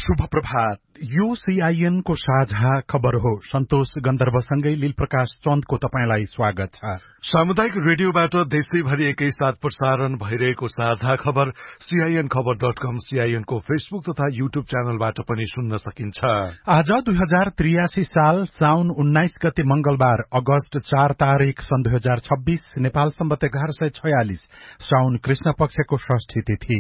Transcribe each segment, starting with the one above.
शुभ प्रभात। यो सीआईएन को साझा खबर हो। सन्तोष गन्धर्वसँगै लीलप्रकाश चन्दको तपाईंलाई स्वागत छ। सामुदायिक रेडियोबाट देशैभरि एकैसाथ प्रसारण भइरहेको साझा खबर सीआईएन खबर.com, सीआईएन को फेसबुक तथा यूट्यूब च्यानलबाट पनि सुन्न सकिन्छ। आज 2083 साल साउन 19 गते मंगलबार, अगस्त 4 तारिक सन् 2026, नेपाल सम्बत 1146 साउन कृष्ण पक्षको षष्ठी तिथि।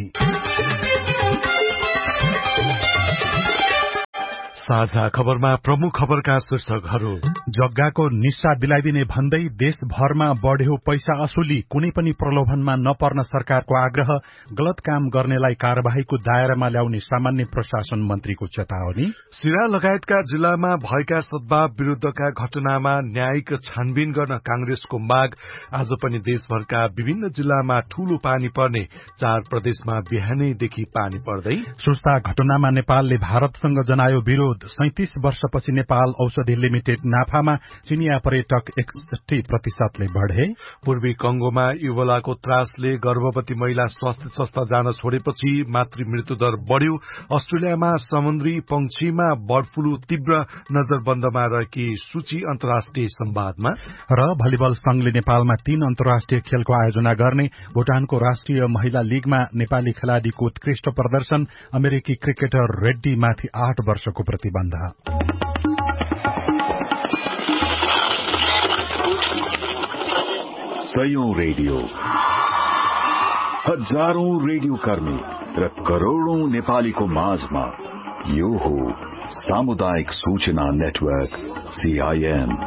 साझा खबरमा प्रमुख खबरका शीर्षकहरू। जग्गाको निस्सा दिलाइदिने भन्दै देशभरमा बढ्यो पैसा असुली, कुनै पनि प्रलोभनमा नपर्न सरकारको आग्रह, गलत काम गर्नेलाई कार्यवाहीको दायरामा ल्याउने सामान्य प्रशासन मन्त्रीको चेतावनी। सिरा लगायतका जिल्लामा भएका सद्भाव विरूद्धका घटनामा न्यायिक छानबिन गर्न कांग्रेसको माग। आज पनि देशभरका विभिन्न जिल्लामा ठूलो पानी पर्ने, 4 प्रदेशमा बिहानैदेखि पानी पर्दै। सुस्ता घटनामा नेपालले भारतसँग जनायो विरोध। 37 वर्षपछि नेपाल औषधि लिमिटेड नाफामा, चिनिया पर्यटक 61% बढ़े। पूर्वी कंगोमा इबोलाको त्रासले गर्भवती महिला स्वास्थ्य संस्था जान छोडेपछि मातृ मृत्यु दर बढ़्यो। अस्ट्रेलियामा समुद्री पंक्षीमा बर्ड फ्लू तीव्र नजरबन्दमा रहेकी सूची अन्तर्राष्ट्रिय संवादमा। र भलिबल संघले नेपालमा 3 अन्तर्राष्ट्रिय खेलको आयोजना गर्ने। भूटानको राष्ट्रिय महिला लीगमा नेपाली खेलाड़ीको उत्कृष्ट प्रदर्शन। अमेरिकी क्रिकेटर रेड्डी माथि 8 वर्षको प्रतिबन्ध। सयौं रेडियो, हजारौं रेडियो कर्मी र करोड़ौं नेपालीको माझमा यो हो सामुदायिक सूचना नेटवर्क सीआईएन।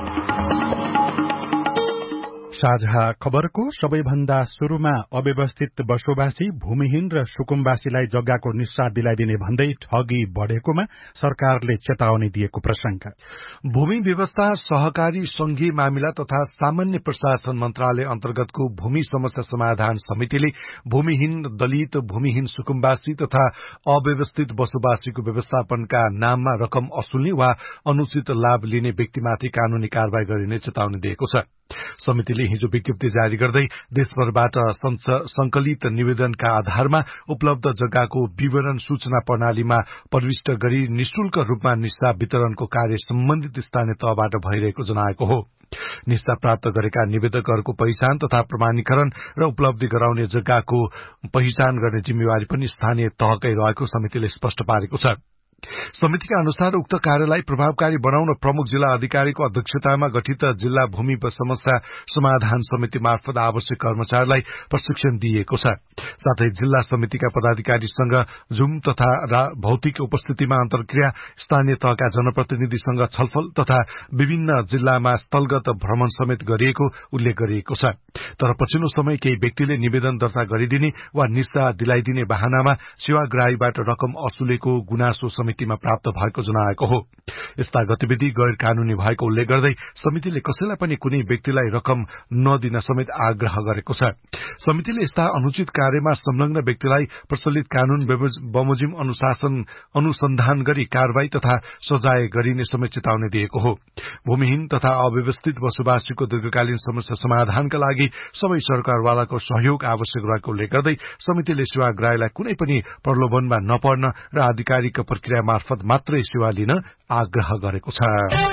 साझा खबरको सबैभन्दा शुरूमा अव्यवस्थित बसोबासी, भूमिहीन र सुकुम्बासीलाई जग्गाको निस्सा दिलाइदिने भन्दै ठगी बढ़ेकोमा सरकारले चेतावनी दिएको प्रसंग। भूमि व्यवस्था, सहकारी संघीय मामिला तथा सामान्य प्रशासन मन्त्रालय अन्तर्गतको भूमि समस्या समाधान समितिले भूमिहीन, दलित, भूमिहीन सुकुम्बासी तथा अव्यवस्थित बसोबासीको व्यवस्थापनका नाममा रकम असुल्ने वा अनुचित लाभ लिने व्यक्तिमाथि कानूनी कार्यवाही गरिने चेतावनी दिएको छ। समितिले हिजो विज्ञप्ति जारी गर्दै देशभरबाट संकलित निवेदनका आधारमा उपलब्ध जग्गाको विवरण सूचना प्रणालीमा प्रविष्ट गरी निशुल्क रूपमा निस्सा वितरणको कार्य सम्बन्धित स्थानीय तहबाट भइरहेको जनाएको हो। निस्सा प्राप्त गरेका निवेदकहरूको पहिचान तथा प्रमाणीकरण र उपलब्धि गराउने जग्गाको पहिचान गर्ने जिम्मेवारी पनि स्थानीय तहकै रहेको समितिले स्पष्ट पारेको छ। समितिका अनुसार उक्त कार्यलाई प्रभावकारी बनाउन प्रमुख जिल्ला अधिकारीको अध्यक्षतामा गठित जिल्ला भूमि समस्या समाधान समिति मार्फत आवश्यक कर्मचारीलाई प्रशिक्षण दिइएको छ। साथै जिल्ला समितिका पदाधिकारीसँग जुम तथा भौतिक उपस्थितिमा अन्तर्क्रिया, स्थानीय तहका जनप्रतिनिधिसँग छलफल तथा विभिन्न जिल्लामा स्थलगत भ्रमण समेत गरिएको उल्लेख गरिएको छ। तर पछिल्लो समय केही व्यक्तिले निवेदन दर्ता गरिदिने वा निस्सा दिलाइदिने बहानामा सेवाग्राहीबाट रकम असुलेको गुनासो समितिमा प्राप्त भएको जनाएको हो। यस्ता गतिविधि गैर कानूनी भएको उल्लेख गर्दै समितिले कसैलाई पनि कुनै व्यक्तिलाई रकम नदिन समेत आग्रह गरेको छ। समितिले यस्ता अनुचित कार्यमा संलग्न व्यक्तिलाई प्रचलित कानून बमोजिम अनुसन्धान गरी कार्यवाही तथा सजाय गरिने समेत चेतावनी दिएको हो। भूमिहीन तथा अव्यवस्थित बसोबासीको दीर्घकालीन समस्या समाधानका लागि सबै सरकारवालाको सहयोग आवश्यक रहेको उल्लेख गर्दै समितिले सेवाग्राहीलाई कुनै पनि प्रलोभनमा नपर्न र आधिकारिक प्रक्रिया मार्फत मात्रै सेवा लिन आग्रह गरेको छ।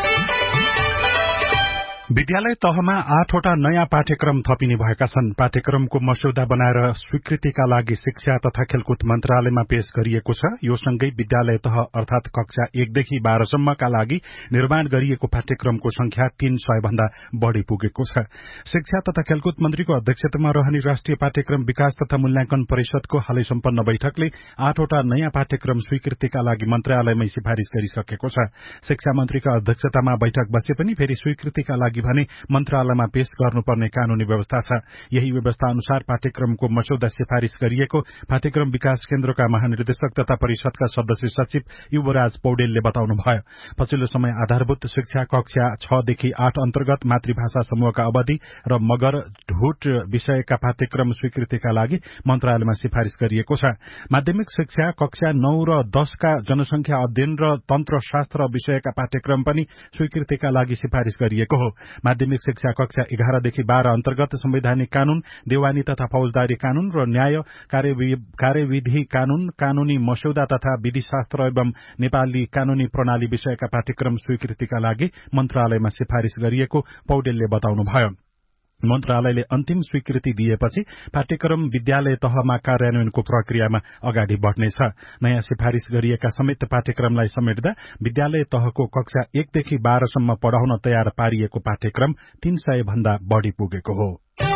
विद्यालय तहमा 8 वटा नयाँ पाठ्यक्रम थपिने भएका छन्। पाठ्यक्रमको मस्यौदा बनाएर स्वीकृतिका लागि शिक्षा तथा खेलकुद मन्त्रालयमा पेश गरिएको छ। यो सँगै विद्यालय तह अर्थात कक्षा 1 देखि 12 सम्मका लागि निर्माण गरिएको पाठ्यक्रमको संख्या 300 भन्दा बढ़ी पुगेको छ। शिक्षा तथा खेलकुद मन्त्रीको अध्यक्षतामा रहने राष्ट्रिय पाठ्यक्रम विकास तथा मूल्याङ्कन परिषदको हालै सम्पन्न बैठकले 8 वटा नयाँ पाठ्यक्रम स्वीकृतिका लागि मन्त्रालयमै सिफारिश गरिसकेको छ। शिक्षा मन्त्रीका अध्यक्षतामा बैठक बसे पनि फेरि स्वीकृतिका लागि भने मन्त्रालयमा पेश गर्नुपर्ने कानूनी व्यवस्था छ। यही व्यवस्था अनुसार पाठ्यक्रमको मस्यौदा सिफारिश गरिएको पाठ्यक्रम विकास केन्द्रका महानिर्देशक तथा परिषदका सदस्य सचिव युवराज पौडेलले बताउनुभयो। पछिल्लो समय आधारभूत शिक्षा कक्षा 6 देखि 8 अन्तर्गत मातृभाषा समूहका अवधि र मगर ढुट विषयका पाठ्यक्रम स्वीकृतिका लागि मन्त्रालयमा सिफारिश गरिएको छ। माध्यमिक शिक्षा कक्षा 9 र 10 का जनसंख्या अध्ययन र तन्त्रशास्त्र विषयका पाठ्यक्रम पनि स्वीकृतिका लागि सिफारिश गरिएको हो। माध्यमिक शिक्षा कक्षा 11 देखि 12 अन्तर्गत संवैधानिक कानून, देवानी तथा फौजदारी कानून र न्याय कार्यविधि कानून, कानूनी मस्यौदा तथा विधिशास्त्र एवं नेपाली कानूनी प्रणाली विषयका पाठ्यक्रम स्वीकृतिका लागि मन्त्रालयमा सिफारिश गरिएको पौडेलले बताउनुभयो। मन्त्रालयले अन्तिम स्वीकृति दिएपछि पाठ्यक्रम विद्यालय तहमा कार्यान्वयनको प्रक्रियामा अगाडि बढ़नेछ। नयाँ सिफारिश गरिएका समेत पाठ्यक्रमलाई समेट्दा विद्यालय तहको कक्षा 1 देखि 12 सम्म पढ़ाउन तयार पारिएको पाठ्यक्रम 300 भन्दा बढ़ी पुगेको हो।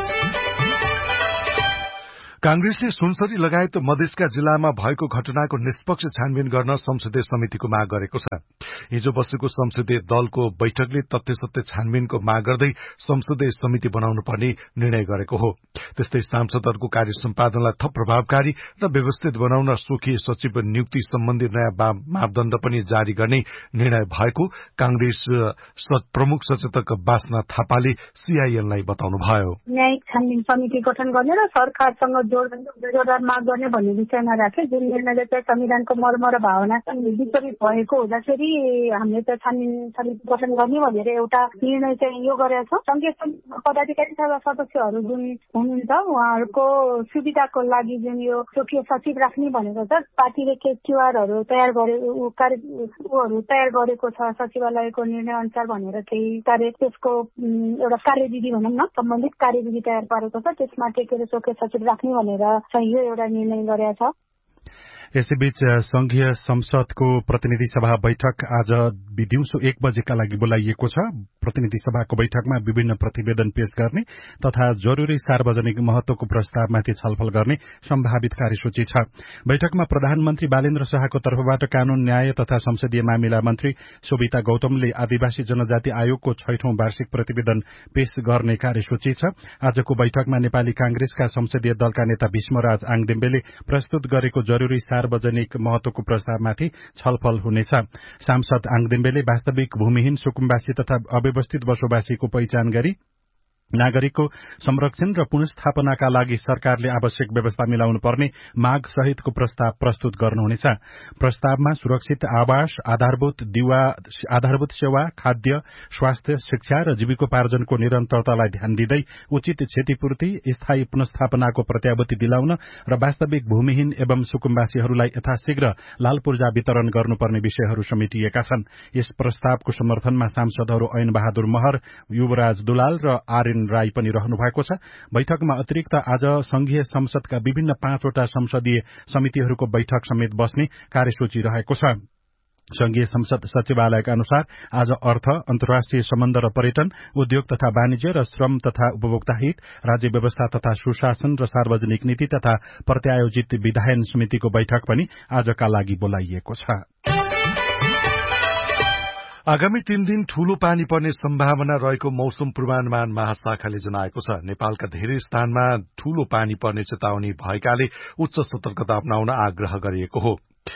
कांग्रेसले सुनसरी लगायत मधेसका जिल्लामा भएको घटनाको निष्पक्ष छानबिन गर्न संसदीय समितिको माग गरेको छ। हिजो बसेको संसदीय दलको बैठकले तथ्य सत्य छानबिनको माग गर्दै संसदीय समिति बनाउनु पर्ने निर्णय गरेको हो। त्यस्तै सांसदहरूको कार्य सम्पादनलाई थप प्रभावकारी र व्यवस्थित बनाउन स्वकीय सचिव नियुक्ति सम्बन्धी नयाँ मापदण्ड पनि जारी गर्ने निर्णय भएको कांग्रेस प्रमुख सचेतक बासना थापाले सीआईएनलाई बताउनुभयो। न्यायिक छानबिन समिति गठन गर्ने र सरकारसँग जोरदार माग गर्ने भन्ने विषयमा राखे, जुन निर्णयले चाहिँ संविधानको मर्म र भावना विपरीत भएको हुँदाखेरि हामीले चाहिँ छानबिन समिति गठन गर्ने भनेर एउटा निर्णय चाहिँ यो गरेका छौँ। संघीय पदाधिकारी तथा सदस्यहरू जुन हुनुहुन्छ उहाँहरूको सुविधाको लागि जुन यो स्वकीय सचिव राख्ने भनेको छ, पार्टीले क्यूआरहरू तयार गरेको छ सचिवालयको निर्णय अनुसार भनेर केही त्यसको एउटा कार्यविधि भनौँ न, सम्बन्धित कार्यविधि तयार पारेको छ। त्यसमा टेकेर स्वकीय सचिव राख्ने भनेर चाहिँ यो एउटा निर्णय गरेका छ। यसैबीच संघीय संसदको प्रतिनिधि सभा बैठक आज दिउँसो 1 बजेका लागि बोलाइएको छ। प्रतिनिधि सभाको बैठकमा विभिन्न प्रतिवेदन पेश गर्ने तथा जरूरी सार्वजनिक महत्वको प्रस्तावमाथि छलफल गर्ने सम्भावित कार्यसूची छ। बैठकमा प्रधानमन्त्री बालेन्द्र शाहको तर्फबाट कानून, न्याय तथा संसदीय मामिला मन्त्री शोभिता गौतमले आदिवासी जनजाति आयोगको 6औं वार्षिक प्रतिवेदन पेश गर्ने कार्यसूची छ। आजको बैठकमा नेपाली कांग्रेसका संसदीय दलका नेता भीष्मराज आङदेम्बेले प्रस्तुत गरेको जरूरी सार्वजनिक महत्वको प्रस्तावमाथि छलफल हुनेछ। सांसद आङदेम्बेले वास्तविक भूमिहीन सुकुम्बासी तथा अव्यवस्थित बसोबासीको पहिचान गरी नागरिकको संरक्षण र पुनर्स्थापनाका लागि सरकारले आवश्यक व्यवस्था मिलाउनु पर्ने माग सहितको प्रस्ताव प्रस्तुत गर्नुहुनेछ। प्रस्तावमा सुरक्षित आवास, आधारभूत सेवा, खाद्य, स्वास्थ्य, शिक्षा र जीविकोपार्जनको निरन्तरतालाई ध्यान दिँदै उचित क्षतिपूर्ति, स्थायी पुनर्स्थापनाको प्रत्याभूति दिलाउन र वास्तविक भूमिहीन एवं सुकुम्बासीहरूलाई यथाशीघ्र लाल पूर्जा वितरण गर्नुपर्ने विषयहरू समेटिएका छन्। यस प्रस्तावको समर्थनमा सांसदहरू ऐन बहादुर महर, युवराज दुलाल र आर्यन राई पनि रहनु भएको छ। बैठकमा अतिरिक्त आज संघीय संसदका विभिन्न 5वटा संसदीय समितिहरूको बैठक समेत बस्ने कार्यसूची रहेको छ। संघीय संसद सचिवालयका अनुसार आज अर्थ, अन्तर्राष्ट्रिय सम्बन्ध र पर्यटन, उद्योग तथा वाणिज्य र श्रम तथा उपभोक्ता हित, राज्य व्यवस्था तथा सुशासन र सार्वजनिक नीति तथा प्रत्यायोजित विधायन समितिको बैठक पनि आजका लागि बोलाइएको छ। आगामी 3 दिन ठूलो पानी पर्ने सम्भावना रहेको मौसम पूर्वानुमान महाशाखाले जनाएको छ। नेपालका धेरै स्थानमा ठूलो पानी पर्ने चेतावनी भएकाले उच्च सतर्कता अपनाउन आग्रह गरिएको हो।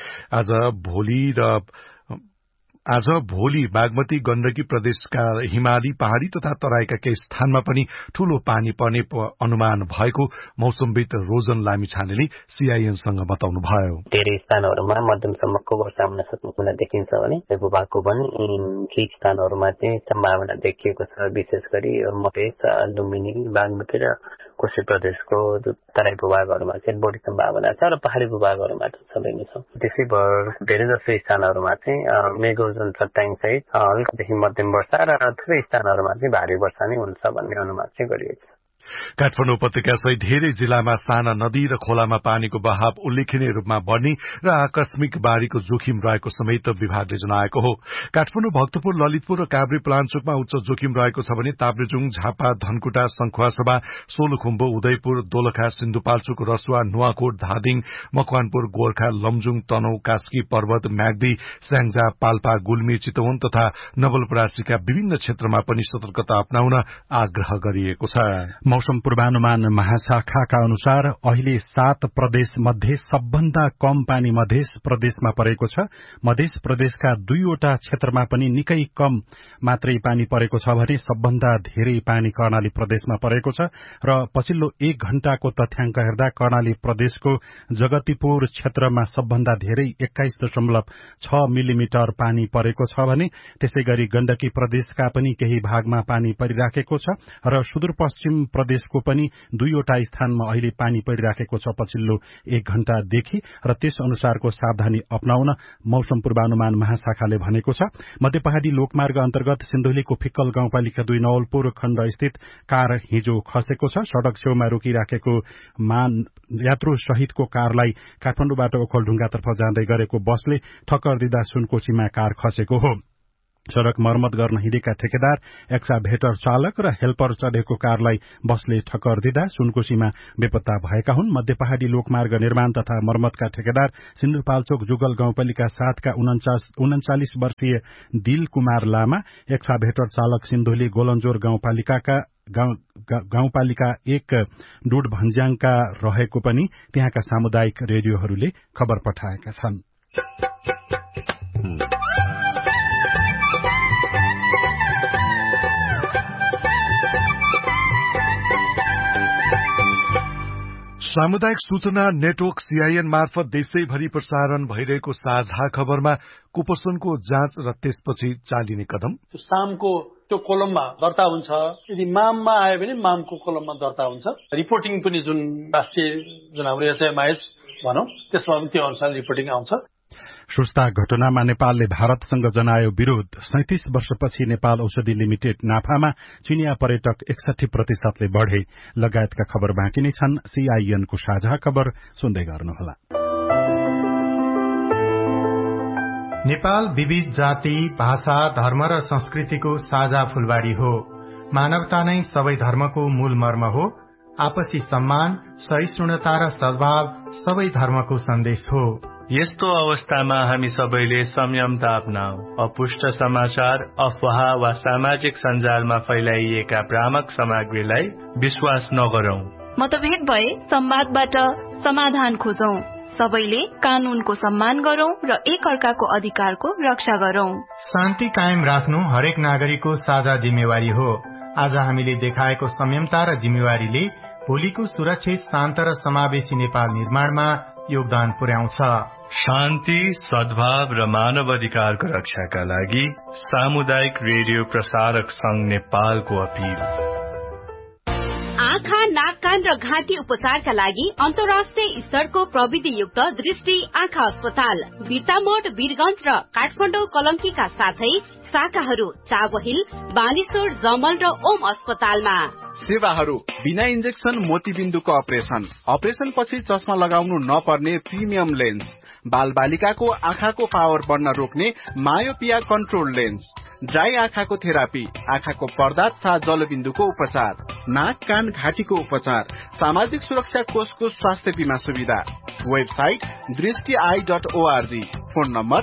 आज भोलि बागमती, गण्डकी प्रदेशका हिमाली, पहाड़ी तथा तराईका केही स्थानमा पनि ठूलो पानी पर्ने अनुमान भएको मौसमविद रोजन लामिछानेले सीआईएनसँग बताउनुभयो। धेरै स्थानहरूमा मध्यमसम्मको वर्षा हुन सक्ने देखिन्छ भने भूभागको पनि केही स्थानहरूमा चाहिँ सम्भावना देखिएको छ। विशेष गरी मधेस, लुम्बिनी, बागमती र कोशी प्रदेशको तराई भूभागहरूमा चाहिँ बढी सम्भावना छ र पहाड़ी भूभागहरूमा त छँदै नै छ। त्यसै भएर धेरै जसो स्थानहरूमा चाहिँ मेघोजन चट्याङ सहित हल्कादेखि मध्यम वर्षा र थुप्रै स्थानहरूमा चाहिँ भारी वर्षा नै हुन्छ भन्ने अनुमान चाहिँ गरिएको छ। काठमाडौँ उपत्यका सहित धेरै जिल्लामा साना नदी र खोलामा पानीको बहाव उल्लेखनीय रूपमा बढ़ने र आकस्मिक बाढ़ीको जोखिम रहेको समेत विभागले जनाएको हो। काठमाडौँ, भक्तपुर, ललितपुर र काभ्रे प्लाञ्चोकमा उच्च जोखिम रहेको छ भने ताप्लेजुङ, झापा, धनकुटा, सङ्खुवासभा, सोलुखुम्बु, उदयपुर, दोलखा, सिन्धुपाल्चोक, रसुवा, नुवाकोट, धादिङ, मकवानपुर, गोर्खा, लमजुङ, तनहुँ, कास्की, पर्वत, म्याग्दी, स्याङ्जा, पाल्पा, गुल्मी, चितवन तथा नवलपरासीका विभिन्न क्षेत्रमा पनि सतर्कता अपनाउन आग्रह गरिएको छ। मौसम पूर्वानुमान महाशाखाका अनुसार अहिले 7 प्रदेश मध्ये सबभन्दा कम पानी मध्य प्रदेशमा परेको छ। मध्य प्रदेशका 2वटा क्षेत्रमा पनि निकै कम मात्रै पानी परेको छ भने सबभन्दा धेरै पानी कर्णाली प्रदेशमा परेको छ र पछिल्लो 1 घण्टाको तथ्याङ्क हेर्दा कर्णाली प्रदेशको जगतीपुर क्षेत्रमा सबभन्दा धेरै 21.6 मिलिमिटर पानी परेको छ भने त्यसैगरी गण्डकी प्रदेशका पनि केही भागमा पानी परिराखेको छ र सुदूरपश्चिम प्रदेशको पनि 2वटा स्थानमा अहिले पानी परिराखेको छ पछिल्लो 1 घण्टादेखि र त्यस अनुसारको सावधानी अपनाउन मौसम पूर्वानुमान महाशाखाले भनेको छ। मध्य पहाड़ी लोकमार्ग अन्तर्गत सिन्धुलीको फिक्कल गाउँपालिका 2 नवलपुर खण्ड स्थित कार हिजो खसेको छ। सड़क छेउमा रोकिराखेको यात्रु सहितको कारलाई काठमाडौँबाट ओखलढुङ्गातर्फ जाँदै गरेको बसले ठक्कर दिँदा सुनकोशीमा कार खसेको हो। सड़क मर्मत गर्न हिँडेका ठेकेदार, एक्साभेटर चालक र हेल्पर चढेको कारलाई बसले ठक्कर दिँदा सुनकोशीमा बेपत्ता भएका हुन्। मध्य पहाड़ी लोकमार्ग निर्माण तथा मर्मतका ठेकेदार सिन्धुपाल्चोक जुगल गाउँपालिका 7 का 39 वर्षीय दिल कुमार लामा, एक्साभेटर चालक सिन्धुली गोलन्जोर गाउँपालिका 1 डुड भन्ज्याङका रहेको पनि त्यहाँका सामुदायिक रेडियोहरूले खबर पठाएका छन्। सामुदायिक सूचना नेटवर्क सीआईएन मार्फत देशैभरि प्रसारण भइरहेको साझा खबरमा कुपोषणको जाँच र त्यसपछि चालिने कदम। सामको त्यो कोलममा दर्ता हुन्छ, यदि माममा आयो भने मामको कोलममा दर्ता हुन्छ। रिपोर्टिङ पनि जुन राष्ट्रिय जुन हाम्रो एसएमआईएस भनौं त्यसमा पनि त्यो अनुसार रिपोर्टिङ आउँछ। सुस्ता घटनामा नेपालले भारतसँग जनायो विरोध। 37 वर्षपछि नेपाल औषधि लिमिटेड नाफामा चिनिया पर्यटक 61% बढ़े। लगायतका खबर बाँकी नै छन्। सीआईएन को साझा खबर सुन्दै गर्नुहोला। नेपाल विविध जाति, भाषा, धर्म र संस्कृतिको साझा फूलबारी हो। मानवता नै सबै धर्मको मूल मर्म हो। आपसी सम्मान, सहिष्णुता र सद्भाव सबै धर्मको सन्देश हो। यस्तो अवस्थामा हामी सबैले संयमता अपनाऊ। अपुष्ट समाचार, अफवाह वा सामाजिक सञ्जालमा फैलाइएका भ्रामक सामग्रीलाई विश्वास नगरौं। मतभेद भए संवादबाट समाधान खोजौं। सबैले कानूनको सम्मान गरौं र एक अर्काको अधिकारको रक्षा गरौं। शान्ति कायम राख्नु हरेक नागरिकको साझा जिम्मेवारी हो। आज हामीले देखाएको संयमता र जिम्मेवारीले भोलिको सुरक्षित, शान्त र समावेशी नेपाल निर्माणमा योगदान पुर्याउँछ। शान्ति, सद्भाव र मानव अधिकारको रक्षाका लागि सामुदायिक रेडियो प्रसारक संघ नेपालको अपील। आँखा, नाक, कान र घाँटी उपचारका लागि अन्तर्राष्ट्रिय स्तरको प्रविधियुक्त दृष्टि आँखा अस्पताल बिर्तामोड, वीरगंज र काठमाडौँ कलंकीका साथै शाखाहरू चाबहिल, बानेश्वर, जमल र ओम अस्पतालमा। सेवाहरू बिना इन्जेक्सन मोतीबिन्दुको अपरेसन पछि चस्मा लगाउनु नपर्ने प्रिमियम लेन्स, बाल बालिकाको आँखाको पावर बढ्न रोक्ने मायोपिया कन्ट्रोल लेन्स, ड्राई आँखाको थेरापी, आँखाको पर्दा तथा जलबिन्दुको उपचार, नाक, कान, घाँटीको उपचार, सामाजिक सुरक्षा कोषको स्वास्थ्य बीमा सुविधा। वेबसाइट दृष्टि.org। Phone number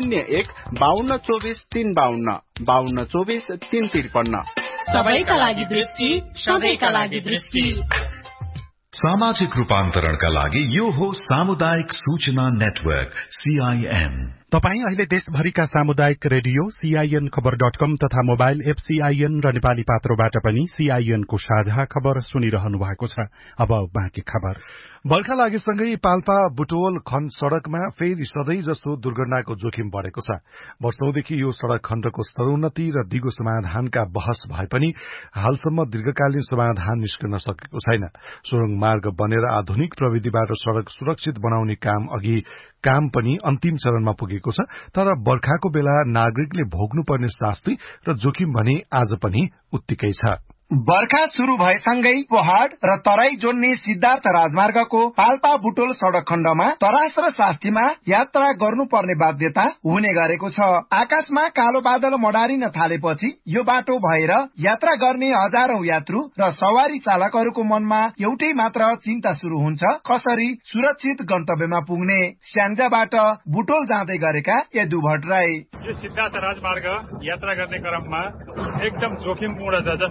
01-5224-352 5224-353। सबैका लागि दृष्टि, सबैका लागि दृष्टि। सामाजिक रूपान्तरणका लागि यो हो सामुदायिक सूचना नेटवर्क सीआईएन। तपाई अहिले देशभरिका सामुदायिक रेडियो सीआईएन खबर.com तथा मोबाइल एप सीआईएन र नेपाली पात्रोबाट पनि सीआईएन को साझा खबर सुनिरहनु भएको छ। अब बाँकी खबर। बर्खा लागेसँगै पाल्पा बुटवल खण्ड सड़कमा फेरि सधैँ जसो दुर्घटनाको जोखिम बढ़ेको छ। वर्षौंदेखि यो सड़क खण्डको स्तरोन्नति र दिगो समाधानका बहस भए पनि हालसम्म दीर्घकालीन समाधान निस्कन सकेको छैन। सुरुङ मार्ग बनेर आधुनिक प्रविधिबाट सड़क सुरक्षित बनाउने काम पनि अन्तिम चरणमा पुगेको छ। तर बर्खाको बेला नागरिकले भोग्नुपर्ने शास्ति र जोखिम भने आज पनि उत्तिकै छ। बर्खा शुरू भएसँगै पहाड़ र तराई जोड्ने सिद्धार्थ राजमार्गको पाल्पा बुटोल सड़क खण्डमा तरास र शास्तिमा यात्रा गर्नुपर्ने बाध्यता हुने गरेको छ। आकाशमा कालो बादल मडारिन थालेपछि यो बाटो भएर यात्रा गर्ने हजारौं यात्रु र सवारी चालकहरूको मनमा एउटै मात्र चिन्ता शुरू हुन्छ, कसरी सुरक्षित गन्तव्यमा पुग्ने। स्याङ्जाबाट बुटोल जाँदै गरेका यदु भट्टराई। यो सिद्धार्थ राजमार्ग यात्रा गर्ने क्रममा एकदम जोखिमपूर्ण छ। जस्तै हामी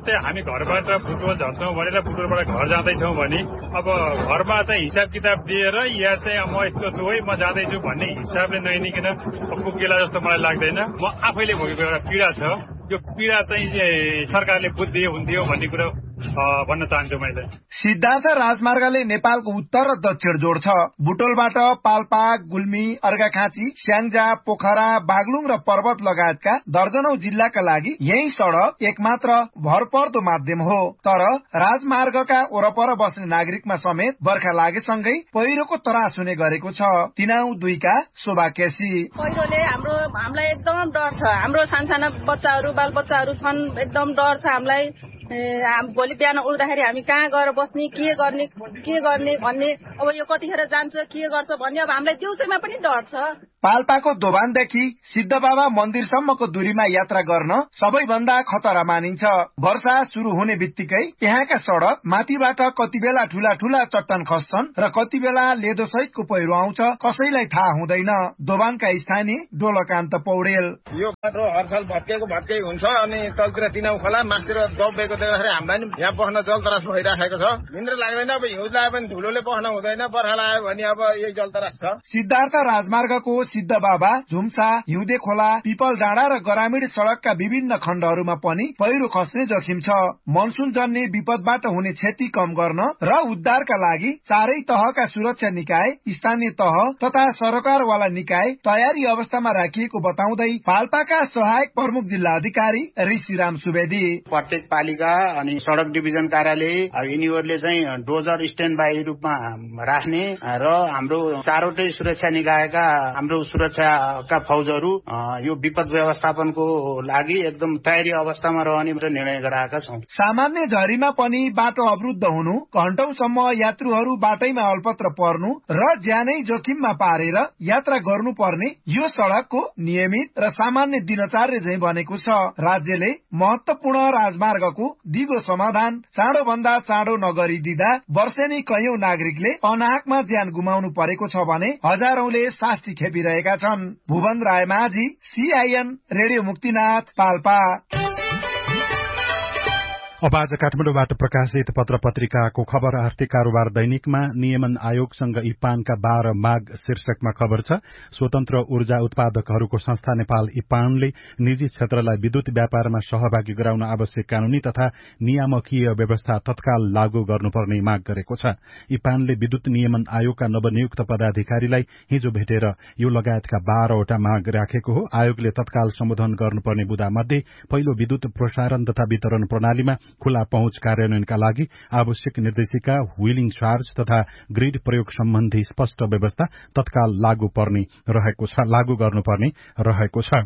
घरबाट बुटोल झर्छौँ भनेर बुटोलबाट घर जाँदैछौँ भने अब घरमा चाहिँ हिसाब किताब दिएर या चाहिँ म यस्तो छु है म जाँदैछु भन्ने हिसाबले नहिँडिकन पुगेला जस्तो मलाई लाग्दैन। म आफैले भोगेको एउटा पीडा छ, यो पीडा चाहिँ सरकारले बुझ्दियो हुन्थ्यो भन्ने कुरा भन्न चाहन्छु मैले। सिद्धार्थ राजमार्गले नेपालको उत्तर र दक्षिण जोड्छ। बुटोलबाट पाल्पा, गुल्मी, अर्घाखाँची, स्याङ्जा, पोखरा, बागलुङ र पर्वत लगायतका दर्जनौं जिल्लाका लागि यही सड़क एकमात्र भरपर्दो माध्यम हो। तर राजमार्गका वरपर बस्ने नागरिकमा समेत बर्खा लागेसँगै पहिरोको त्रास हुने गरेको छ। तिनाउ 2 का शोभा केसी। पहिरोले हामीलाई एकदम डर छ। हाम्रो सानसाना बच्चाहरू बाल बच्चाहरू छन्, एकदम डर छ हामीलाई। भोलि बिहान उठ्दाखेरि हामी कहाँ गएर बस्ने, के गर्ने भन्ने, अब यो कतिखेर जान्छ के गर्छ भन्ने अब हामीलाई दिउँसोमा पनि डर छ। पाल्पाको दोभानदेखि सिद्धबाबा मन्दिरसम्मको दूरीमा यात्रा गर्न सबैभन्दा खतरा मानिन्छ। वर्षा शुरू हुने बित्तिकै यहाँका सड़क माथिबाट कति बेला ठूला चट्टान खस्छन् र कति बेला लेदो सहितको पहिरो आउँछ, कसैलाई थाहा हुँदैन। दोभानका स्थानीय डोलकान्त पौडेल। यो बाटो हर साल भत्कै हुन्छ अनि तलतिर तिनाउ खोला मासतिर दबेको देख्दाखेरि हामीलाई नि यहाँ बस्न जलतरास भइराखेको छ। निन्द्रा लाग्दैन। अब हिउँ लाए पनि धुलोले बस्न हुँदैन, बर्खा लाग्यो भने अब यही जलतरास छ। सिद्धार्थ राजमार्गको सिद्धबाबा, झुम्सा, हिउँदे खोला, पिपल डाँडा र ग्रामीण सड़कका विभिन्न खण्डहरूमा पनि पहिरो खस्ने जोखिम छ। मनसुन जन्य विपदबाट हुने क्षति कम गर्न र उद्धारका लागि चारै तहका सुरक्षा निकाय, स्थानीय तह तथा सरकारवाला निकाय तयारी अवस्थामा राखिएको बताउँदै पाल्पाका सहायक प्रमुख जिल्ला अधिकारी ऋषिराम सुवेदी, प्रत्येक पालिका अनि सड़क डिभिजन कार्यालय यिनीहरूले चाहिँ डोजर स्ट्यान्ड बाई रूपमा राख्ने र हाम्रो चारवटै सुरक्षा निकायका हाम्रो सुरक्षाका फौजहरू यो विपद व्यवस्थापनको लागि एकदम तयारी अवस्थामा रहने निर्णय गराएका छौं। सामान्य झरीमा पनि बाटो अवरुद्ध हुनु, घण्टौंसम्म यात्रुहरू बाटैमा अल्पत्र पर्नु र ज्यानै जोखिममा पारेर यात्रा गर्नुपर्ने यो सड़कको नियमित र सामान्य दिनचर्या झैं बनेको छ। राज्यले महत्वपूर्ण राजमार्गको दिगो समाधान चाँडो भन्दा चाँडो नगरिदिँदा वर्षेनी कैयौं नागरिकले अनाहकमा ज्यान गुमाउनु परेको छ भने हजारौंले शास्ति खेपिरहेका छन्। Bhuwan Raimajhi, CIN radio Muktinath, Palpa. अब आज काठमाडौँबाट प्रकाशित पत्र पत्रिकाको खबर आर्थिक कारोबार दैनिकमा नियमन आयोगसँग इपानका 12 माग शीर्षकमा खबर छ। स्वतन्त्र ऊर्जा उत्पादकहरूको संस्था नेपाल इपानले निजी क्षेत्रलाई विद्युत व्यापारमा सहभागी गराउन आवश्यक कानूनी तथा नियामकीय व्यवस्था तत्काल लागू गर्नुपर्ने माग गरेको छ। इपानले विद्युत नियमन आयोगका नवनियुक्त पदाधिकारीलाई हिजो भेटेर यो लगायतका 12 वटा माग राखेको हो। आयोगले तत्काल सम्बोधन गर्नुपर्ने बुदामध्ये पहिलो विद्युत प्रसारण तथा वितरण प्रणालीमा खुला पहुँच कार्यान्वयनका लागि आवश्यक निर्देशिका, व्हीलिङ चार्ज तथा ग्रिड प्रयोग सम्बन्धी स्पष्ट व्यवस्था तत्काल लागू गर्नुपर्ने रहेको छ।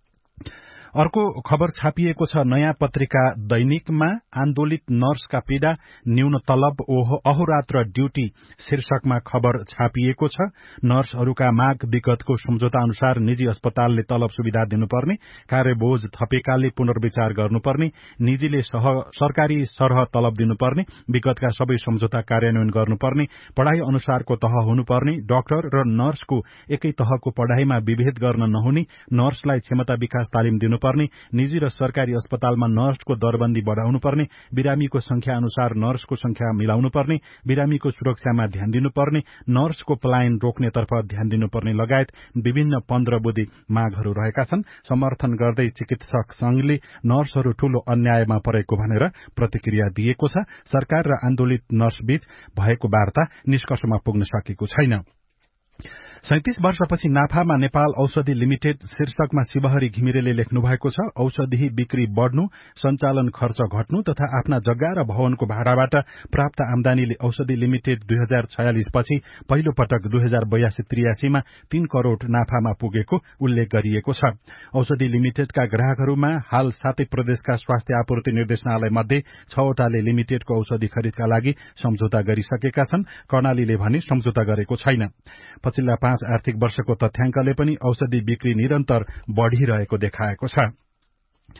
अर्को खबर छापिएको छ नयाँ पत्रिका दैनिकमा। आन्दोलित नर्सका पीड़ा, न्यून तलब, अहोरात्र ड्यूटी शीर्षकमा खबर छापिएको छ। नर्सहरूका माग विगतको सम्झौता अनुसार निजी अस्पतालले तलब सुविधा दिनुपर्ने, कार्यबोझ थपेकाले पुनर्विचार गर्नुपर्ने, निजीले सरकारी सरह तलब दिनुपर्ने, विगतका सबै सम्झौता कार्यान्वयन गर्नुपर्ने, पढ़ाई अनुसारको तह हुनुपर्ने, डाक्टर र नर्सको एकै तहको पढ़ाईमा विभेद गर्न नहुने, नर्सलाई क्षमता विकास तालिम दिनु पर्ने, निजी र सरकारी अस्पतालमा नर्सको दरबन्दी बढ़ाउनु पर्ने, बिरामीको संख्या अनुसार नर्सको संख्या मिलाउनु पर्ने, बिरामीको सुरक्षामा ध्यान दिनुपर्ने, नर्सको पलायन रोक्नेतर्फ ध्यान दिनुपर्ने लगायत विभिन्न 15 बुँदी मागहरू रहेका छन्। समर्थन गर्दै चिकित्सक संघले नर्सहरू ठूलो अन्यायमा परेको भनेर प्रतिक्रिया दिएको छ। सरकार र आन्दोलित नर्सबीच भएको वार्ता निष्कर्षमा पुग्न सकेको छैन। 37 वर्षपछि नाफामा नेपाल औषधि लिमिटेड शीर्षकमा शिवहरी घिमिरेले लेख्नु भएको छ। औषधि बिक्री बढ़नु, सञ्चालन खर्च घट्नु तथा आफ्ना जग्गा र भवनको भाडाबाट प्राप्त आमदानीले औषधि लिमिटेड 2046 पछि पहिलो पटक 2082-83 मा 3 करोड़ नाफामा पुगेको उल्लेख गरिएको छ। औषधि लिमिटेडका ग्राहकहरूमा हाल 7 प्रदेशका स्वास्थ्य आपूर्ति निर्देशनालय मध्ये 6 वटाले लिमिटेडको औषधि खरिदका लागि सम्झौता गरिसकेका छन्। कर्णालीले भने सम्झौता गरेको छैन। पछिल्ला 5 आर्थिक वर्षको तथ्याङ्कले पनि औषधि बिक्री निरन्तर बढ़िरहेको देखाएको छ।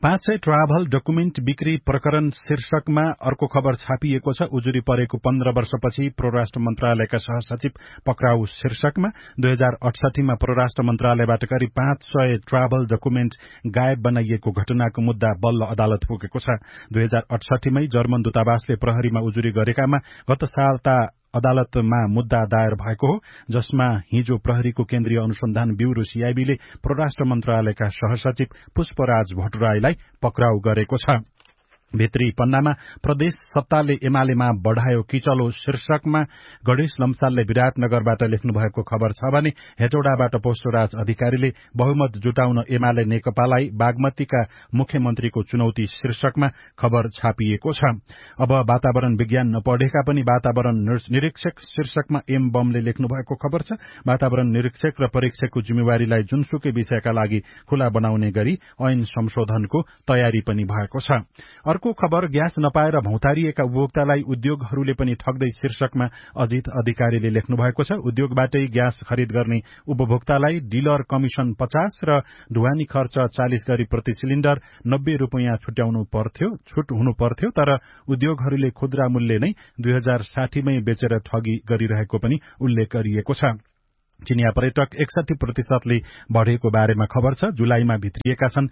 500 ट्राभल डकुमेन्ट बिक्री प्रकरण शीर्षकमा अर्को खबर छापिएको छ। उजुरी परेको 15 वर्षपछि परराष्ट्र मन्त्रालयका सहसचिव पक्राउ शीर्षकमा 2068 मा परराष्ट्र मन्त्रालयबाट करिब 500 ट्राभल डकुमेन्ट गायब बनाइएको घटनाको मुद्दा बल्ल अदालत पुगेको छ। 2068 मै जर्मन दूतावासले प्रहरीमा उजुरी गरेकामा गत सालता अदालतमा मुद्दा दायर भएको हो, जसमा हिजो प्रहरीको केन्द्रीय अनुसन्धान ब्यूरो सीआईबीले परराष्ट्र मन्त्रालयका सहसचिव पुष्पराज भट्टराईलाई पक्राउ गरेको छ। भित्री पन्नामा प्रदेश सत्ताले एमालेमा बढ़ायो किचलो शीर्षकमा गणेश लम्सालले विराटनगरबाट लेख्नु भएको खबर छ भने हेटौडाबाट पोष्टराज अधिकारीले बहुमत जुटाउन एमाले नेकपालाई बागमतीका मुख्यमन्त्रीको चुनौती शीर्षकमा खबर छापिएको छ। अब वातावरण विज्ञान नपढेका पनि वातावरण निरीक्षक शीर्षकमा एम बमले लेख्नु भएको खबर छ। वातावरण निरीक्षक र परीक्षकको जिम्मेवारीलाई जुनसुकै विषयका लागि खुला बनाउने गरी ऐन संशोधनको तयारी पनि भएको छ। अर्को खबर ग्यास नपाएर भौतारिएका उपभोक्तालाई उद्योगहरूले पनि ठग्दै शीर्षकमा अजित अधिकारीले लेख्नु भएको छ। उद्योगबाटै ग्यास खरिद गर्ने उपभोक्तालाई डिलर कमिशन 50 र ढुवानी खर्च 40 गरी प्रति सिलिण्डर 90 रुपैयाँ छुट हुनु पर्थ्यो, तर उद्योगहरूले खुद्रा मूल्य नै 2060 मै बेचेर ठगी गरिरहेको पनि उल्लेख गरिएको छ। चिनिया पर्यटक 61% बढ़ेको बारेमा खबर छ। जुलाईमा भित्रिएका छन्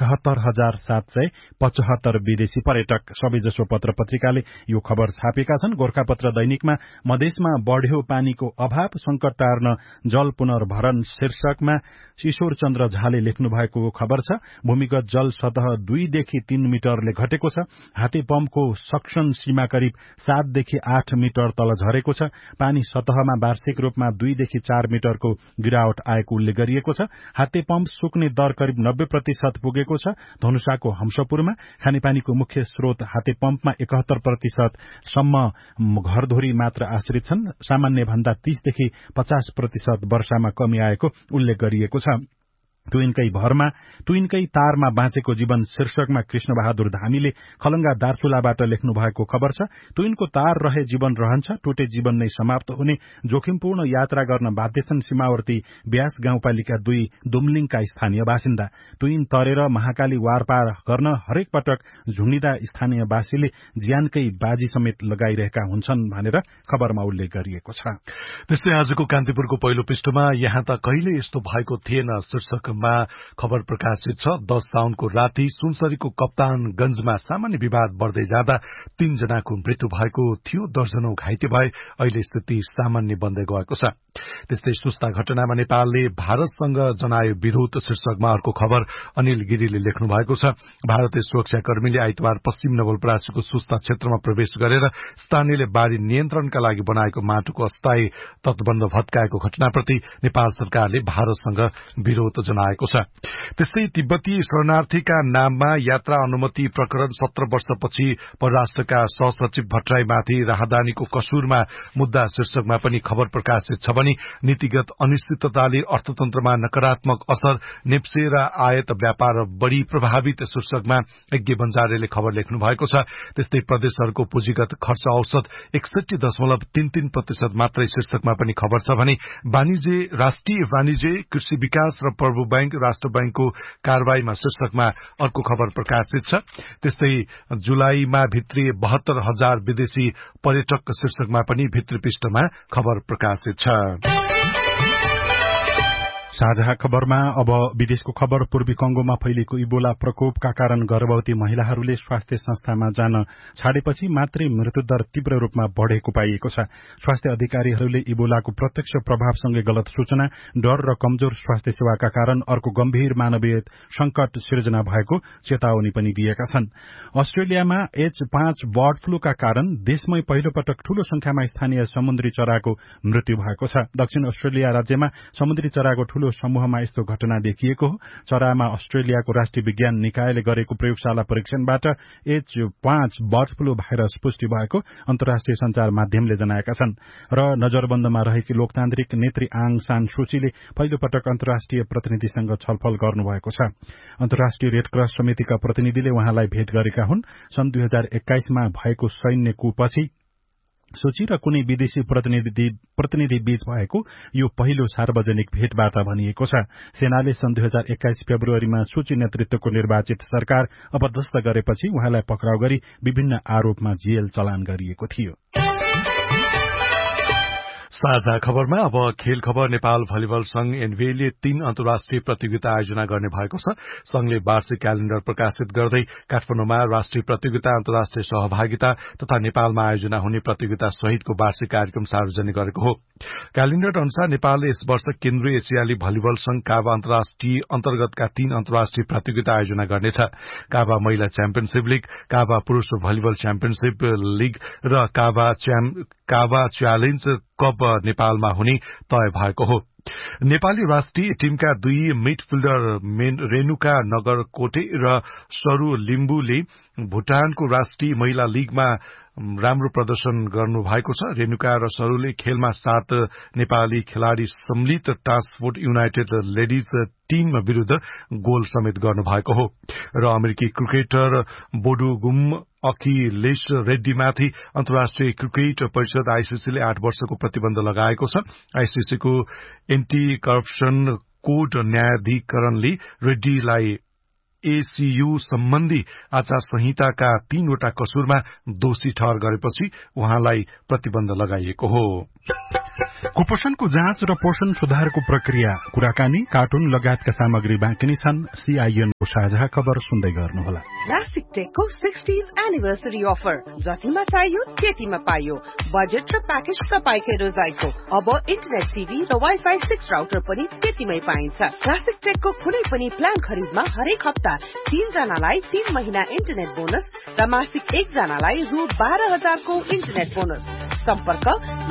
71,775 विदेशी पर्यटक। सबैजसो पत्र पत्रिकाले यो खबर छापेका छन्। गोर्खापत्र दैनिकमा मधेसमा बढ़्यो पानीको अभाव, संकट टार्न जल पुनर्भरण शीर्षकमा ईश्वर चन्द्र झाले लेख्नु भएको खबर छ। भूमिगत जल सतह 2 देखि 3 मिटरले घटेको छ। हाते पम्पको सक्सन सीमा करिब 7 देखि 8 मिटर तल झरेको छ। पानी सतहमा वार्षिक रूपमा 2 देखि 4 मिटरको गिरावट आएको उल्लेख गरिएको छ। हाते पम्प सुक्ने दर करिब 90% पुगेको छ। धनुषाको हंसपुरमा खानेपानीको मुख्य स्रोत हाते पम्पमा 71% सम्म घरधुरी मात्र आश्रित छन्। सामान्य भन्दा 30 देखि 50% वर्षामा कमी आएको उल्लेख गरिएको छ। ट्विनकै तारमा बाँचेको जीवन शीर्षकमा कृष्ण बहादुर धामीले खलंगा दार्चुलाबाट लेख्नु भएको खबर छ। ट्विनको तार रहे जीवन रहन्छ, टुटे जीवन नै समाप्त हुने जोखिमपूर्ण यात्रा गर्न बाध्य छन् सीमावर्ती ब्यास गाउँपालिका 2 दुम्लिङका स्थानीय बासिन्दा। ट्विन तरेर महाकाली वारपार गर्न हरेक पटक झुण्डिँदा स्थानीयवासीले ज्यानकै बाजी समेत लगाइरहेका हुन्छन् भनेर खबरमा उल्लेख गरिएको छ। त्यस्तै आजको कान्तिपुरको पहिलो पृष्ठमा यहाँ त कहिले यस्तो भएको थिएन शीर्षक खबर प्रकाशित छ। 10 साउनको राति सुनसरीको कप्तानगंजमा सामान्य विवाद बढ़दै जाँदा 3 जनाको मृत्यु भएको थियो, दर्जनौं घाइते भए। अहिले स्थिति सामान्य बन्दै गएको छ। त्यस्तै सुस्ता घटनामा नेपालले भारतसँग जनायो विरोध शीर्षकमा अर्को खबर अनिल गिरीले लेख्नु भएको छ। भारतीय सुरक्षाकर्मीले आइतबार पश्चिम नवलपरासीको सुस्ता क्षेत्रमा प्रवेश गरेर स्थानीयले बाढ़ी नियन्त्रणका लागि बनाएको माटोको अस्थायी तटबन्ध भत्काएको घटनाप्रति नेपाल सरकारले भारतसँग विरोध जनाएको छ। त्यस्तै तिब्बती शरणार्थीका नाममा यात्रा अनुमति प्रकरण 17 वर्षपछि परराष्ट्रका सहसचिव भट्टराईमाथि राहदानीको कसुरमा मुद्दा शीर्षकमा पनि खबर प्रकाशित छ भने नीतिगत अनिश्चितताले अर्थतन्त्रमा नकारात्मक असर, नेप्से र आयात व्यापार बढ़ी प्रभावित शीर्षकमा यज्ञ बन्जारेले खबर लेख्नु भएको छ। त्यस्तै प्रदेशहरूको पुँजीगत खर्च औसत 61.33% मात्रै शीर्षकमा पनि खबर छ भने राष्ट्रिय वाणिज्य, कृषि विकास र प्रभु बैंक, राष्ट्र बैंकको कारवाहीमा शीर्षकमा अर्को खबर प्रकाशित छ। त्यस्तै जुलाईमा भित्री 72,000 विदेशी पर्यटक शीर्षकमा पनि भित्री पृष्ठमा खबर प्रकाशित छ। साझा खबरमा अब विदेशको खबर। पूर्वी कंगोमा फैलिएको इबोला प्रकोपका कारण गर्भवती महिलाहरूले स्वास्थ्य संस्थामा जान छाडेपछि मातृ मृत्युदर तीव्र रूपमा बढ़ेको पाइएको छ। स्वास्थ्य अधिकारीहरूले इबोलाको प्रत्यक्ष प्रभावसँगै गलत सूचना, डर र कमजोर स्वास्थ्य सेवाका कारण अर्को गम्भीर मानवीय संकट सिर्जना भएको चेतावनी पनि दिएका छन्। अस्ट्रेलियामा H5 बर्ड फ्लूका कारण देशमै पहिलो पटक ठूलो संख्यामा स्थानीय समुद्री चराको मृत्यु भएको छ। दक्षिण अस्ट्रेलिया राज्यमा समुद्री चराको ठूलो समूहमा यस्तो घटना देखिएको हो। चरामा अस्ट्रेलियाको राष्ट्रिय विज्ञान निकायले गरेको प्रयोगशाला परीक्षणबाट H5 बर्ड फ्लू भाइरस पुष्टि भएको अन्तर्राष्ट्रिय संचार माध्यमले जनाएका छन्। र नजरबन्दमा रहेकी लोकतान्त्रिक नेत्री आङ सान सूचीले पहिलो पटक अन्तर्राष्ट्रिय प्रतिनिधिसँग छलफल गर्नुभएको छ। अन्तर्राष्ट्रिय रेड क्रस समितिका प्रतिनिधिले उहाँलाई भेट गरेका हुन्। सन् 2021 मा भएको सैन्य कुपछि सोची र कुनै विदेशी प्रतिनिधि बीच भएको यो पहिलो सार्वजनिक भेटवार्ता भनिएको छ। सेनाले सन् 2021 फेब्रुअरीमा सूची नेतृत्वको निर्वाचित सरकार अपदस्थ गरेपछि उहाँलाई पक्राउ गरी विभिन्न आरोपमा जेल चलान गरिएको थियो। साझा खबरमा अब खेल खबर। नेपाल भलिबल संघ एनभीले 3 अन्तर्राष्ट्रिय प्रतियोगिता आयोजना गर्ने भएको छ। संघले वार्षिक क्यालेण्डर प्रकाशित गर्दै काठमाडौँमा राष्ट्रिय प्रतियोगिता, अन्तर्राष्ट्रिय सहभागिता तथा नेपालमा आयोजना हुने प्रतियोगिता सहितको वार्षिक कार्यक्रम सार्वजनिक गरेको हो। क्यालेण्डर अनुसार नेपालले यस वर्ष केन्द्रीय एसियाली भलिबल संघ काबा अन्तर्राष्ट्रिय अन्तर्गतका 3 अन्तर्राष्ट्रिय प्रतियोगिता आयोजना गर्नेछ। काबा महिला च्याम्पियनशीप लीग, काबा पुरूष भलिबल च्याम्पियनशीप लीग र काबा च्यालेन्ज कप नेपालमा हुने तय भएको हो। नेपाली राष्ट्रिय टीमका 2 मिडफिल्डर रेणुका नगरकोटे र सरू लिम्बुले भूटानको राष्ट्रिय महिला लीगमा राम्रो प्रदर्शन गर्नु भएको छ। रेणुका र सरूले खेलमा 7 नेपाली खेलाड़ी सम्मिलित ट्रान्सपोर्ट युनाइटेड लेडिज टीम विरूद्ध गोल समेत गर्नु भएको हो। र अमेरिकी क्रिकेटर बोडुगुम अखिलेश रेड्डीमाथि अन्तर्राष्ट्रिय क्रिकेट परिषद आईसीसीले 8 वर्षको प्रतिबन्ध लगाएको छ। आईसीसीको एन्टी करप्सन कोड न्यायाधिकरणले रेड्डीलाई एसीयू सम्बन्धी आचार संहिताका 3 वटा कसुरमा दोषी ठहर गरेपछि उहाँलाई प्रतिबन्ध लगाइएको हो। कुपोषणको जाँच र पोषण सुधारको प्रक्रिया, कुराकानी, कार्टुन लगायतका सामग्री बाँकी नै छन्। सीआईएनको साझा खबर सुन्दै गर्नुहोला। क्लासिक टेकको 60th एनिभर्सरी अफर, जतिमा चाहियो त्यतिमा पाइयो। बजेट र प्याकेज तपाईकै रोजाइको। अब इन्टरनेट टिभी र वाइफाई 6 राउटर पनि त्यतिमै पाइन्छ। क्लासिक टेकको कुनै पनि प्लान खरिदमा हरेक हप्ता 3 जनालाई 3 महिना इन्टरनेट बोनस र मासिक 1 जनालाई रु 12,000 को इन्टरनेट बोनस। सम्पर्क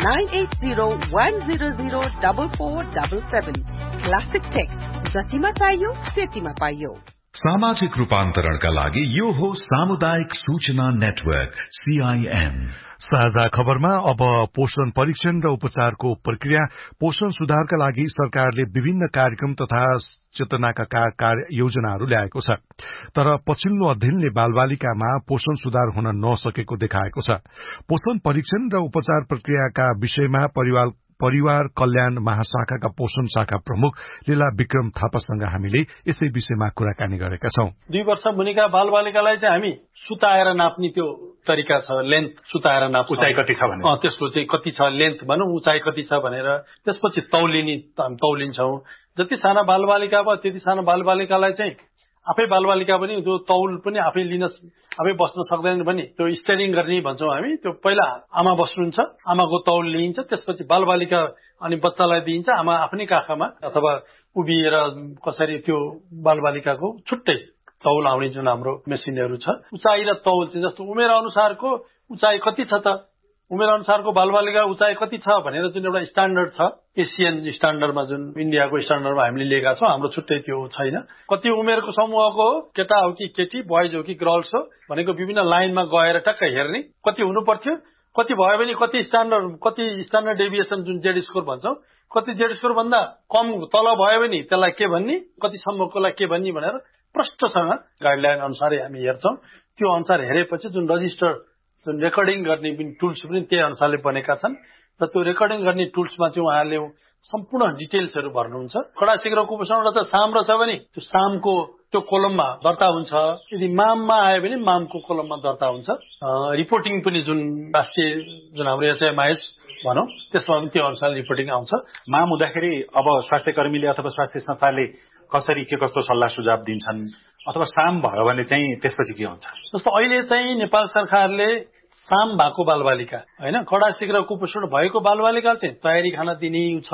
980-100-4477। क्लासिक टेक, जतिमा चाहियो त्यतिमा पाइयो। सामाजिक रूपान्तरणका लागि यो हो सामुदायिक सूचना नेटवर्क सीआईएम। साझा खबरमा अब पोषण परीक्षण र उपचारको प्रक्रिया। पोषण सुधारका लागि सरकारले विभिन्न कार्यक्रम तथा चेतनाका कार्य योजनाहरू ल्याएको छ। तर पछिल्लो अध्ययनले बालबालिकामा पोषण सुधार हुन नसकेको देखाएको छ। पोषण परीक्षण र उपचार प्रक्रियाका विषयमा परिवार कल्याण महाशाखाका पोषण शाखा प्रमुख लीला विक्रम थापासँग हामीले यसै विषयमा कुराकानी गरेका छौं। 2 वर्ष मुनिका बालबालिकालाई चाहिँ हामी सुताएर नाप्ने त्यो तरिका छ। लेन्थ सुताएर नाप, उचाइ कति छ भने त्यसको चाहिँ कति छ लेन्थ भनौं, उचाइ कति छ भनेर त्यसपछि तौलिन्छौं। जति साना बालबालिका भयो त्यति साना बालबालिकालाई चाहिँ आफै बालबालिका पनि जो तौल पनि आफै बस्न सक्दैन भने त्यो स्टेरिङ गर्ने भन्छौं हामी। त्यो पहिला आमा बस्नुहुन्छ, आमाको तौल लिइन्छ, त्यसपछि बालबालिका अनि बच्चालाई दिइन्छ। आमा आफ्नै काखमा अथवा उभिएर कसरी त्यो बालबालिकाको छुट्टै तौल आउने जुन हाम्रो मेसिनहरू छ। उचाइ र तौल चाहिँ जस्तो उमेर अनुसारको उचाइ कति छ त, उमेर अनुसारको बालबालिका उचाइ कति छ भनेर जुन एउटा स्ट्यान्डर्ड छ, एसियन स्ट्यान्डर्डमा जुन इन्डियाको स्ट्यान्डर्डमा हामीले लिएका छौं, हाम्रो छुट्टै त्यो छैन। कति उमेरको समूहको हो, केटा हो कि केटी, बोइज हो कि गर्ल्स हो भनेको विभिन्न लाइनमा गएर टक्क हेर्ने कति हुनु पर्थ्यो, कति भयो भने कति स्ट्यान्डर्ड डेभिएसन जुन जेड स्कोर भन्छौं, कति जेड स्कोर भन्दा कम तल भयो भने त्यसलाई के भन्ने, कति सम्मकोलाई के भन्ने भनेर प्रष्टसँग गाइडलाइन अनुसारै हामी हेर्छौं। त्यो अनुसार हेरेपछि जुन रजिस्टर जुन रेकर्डिङ गर्ने टुल्स पनि त्यही अनुसारले बनेका छन् र त्यो रेकर्डिङ गर्ने टुल्समा चाहिँ उहाँले सम्पूर्ण डिटेल्सहरू भर्नुहुन्छ। कडा शीघ्र कुपोषण र साम रहेछ भने त्यो सामको त्यो कोलममा दर्ता हुन्छ। यदि माममा आयो भने मामको कोलममा दर्ता हुन्छ। रिपोर्टिङ पनि जुन राष्ट्रिय जुन हाम्रो एचएमआइएस भनौं त्यसमा पनि त्यो अनुसार रिपोर्टिङ आउँछ। माम हुँदाखेरि अब स्वास्थ्य कर्मीले अथवा स्वास्थ्य संस्थाले कसरी के कस्तो सल्लाह सुझाव दिन्छन्, अथवा साम भयो भने चाहिँ त्यसपछि के हुन्छ? जस्तो अहिले चाहिँ नेपाल सरकारले साम भएको बालबालिका हैन, कडा शीघ्र कुपोषण भएको बालबालिका चाहिँ तयारी खाना दिने छ।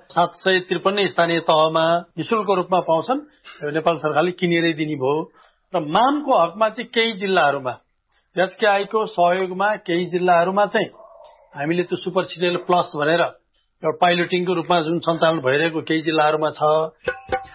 753 स्थानीय तहमा निशुल्क रूपमा पाउँछन्। नेपाल सरकारले किनेरै दिने भयो। र मामको हकमा चाहिँ केही जिल्लाहरूमा एचकेआईको सहयोगमा केही जिल्लाहरूमा चाहिँ हामीले त्यो सुपर सिरियल प्लस भनेर एउटा पाइलटिङको रूपमा जुन सञ्चालन भइरहेको केही जिल्लाहरूमा छ।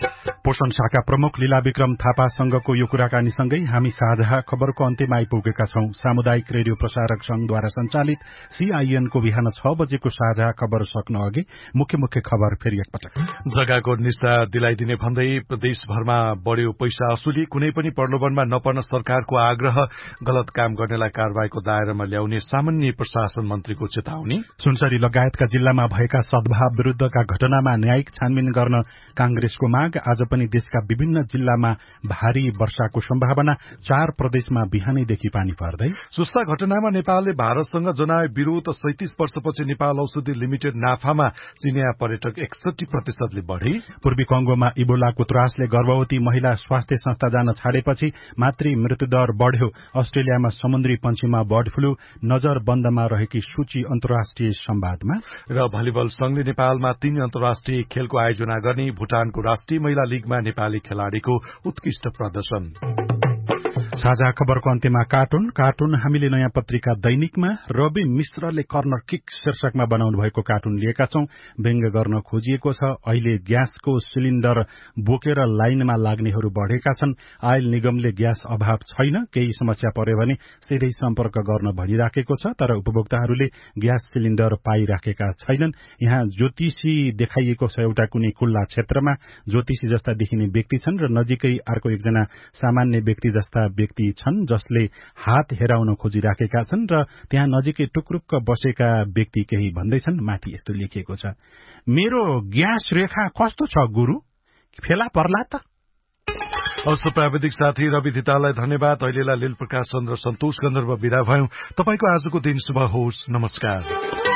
पोषण शाखा प्रमुख लीला विक्रम थापासँगको यो कुराकानीसँगै हामी साझा खबरको अन्त्यमा आइपुगेका छौं। सामुदायिक रेडियो प्रसारक संघद्वारा संचालित CIN को बिहान 6 बजेको साझा खबर सक्न अघि मुख्य मुख्य खबर फेरि एकपटक। जग्गाको निस्ता दिलाइदिने भन्दै प्रदेशभरमा बढ्यो पैसा असुली, कुनै पनि प्रलोभनमा नपर्न सरकारको आग्रह, गलत काम गर्नेलाई कारबाहीको दायरामा ल्याउने सामान्य प्रशासन मन्त्रीको चेतावनी। सुनसरी लगायतका जिल्लामा भएका सद्भाव विरूद्धका घटनामा न्यायिक छानबिन गर्न कांग्रेसको माग। आज पनि देशका विभिन्न जिल्लामा भारी वर्षाको सम्भावना, 4 प्रदेशमा बिहानैदेखि पानी पर्दै। सुस्ता घटनामा नेपालले भारतसँग जनाए विरोध। 37 वर्षपछि नेपाल औषधि लिमिटेड नाफामा चिनिया पर्यटक 61% बढ़ी। पूर्वी कंगोमा इबोलाको त्रासले गर्भवती महिला स्वास्थ्य संस्था जान छाडेपछि मातृ मृत्युदर बढ़्यो। अस्ट्रेलियामा समुद्री पंक्षीमा बर्ड फ्लू, नजर बन्दमा रहेकी सूची अन्तर्राष्ट्रिय संवादमा। र भलिबल संघले नेपालमा 3 अन्तर्राष्ट्रिय खेलको आयोजना गर्ने। भूटानको राष्ट्रिय महिला लीगमा नेपाली खेलाड़ीको उत्कृष्ट प्रदर्शन। साझा खबरको अन्त्यमा कार्टुन हामीले नयाँ पत्रिका दैनिकमा रवि मिश्रले कर्नर किक शीर्षकमा बनाउनु भएको कार्टुन लिएका छौं। व्यङ्ग्य गर्न खोजिएको छ। अहिले ग्यासको सिलिण्डर बोकेर लाइनमा लाग्नेहरू बढ़ेका छन्। आयल निगमले ग्यास अभाव छैन, केही समस्या पर्यो भने सिधै सम्पर्क गर्न भनिराखेको छ, तर उपभोक्ताहरूले ग्यास सिलिण्डर पाइराखेका छैनन्। यहाँ ज्योतिषी देखाइएको छ। एउटा कुनै खुल्ला क्षेत्रमा ज्योतिषी जस्ता देखिने व्यक्ति छन् र नजिकै अर्को एकजना सामान्य व्यक्ति जस्ता व्यक्ति छन् जसले हात हेराउन खोजिराखेका छन् र त्यहाँ नजिकै टुक्रुक्क बसेका व्यक्ति केही भन्दैछन्। माथि यस्तो लेखिएको छ, मेरो ग्यास रेखा कस्तो छ गुरु, फेला पर्ला त। अवश्य प्राविधिक साथी रवि धिताललाई धन्यवाद। अहिलेलाई लील प्रकाश चन्द्र सन्तोष गन्धर्व विदा भयौं। तपाईको आजको दिन शुभ होस्। नमस्कार।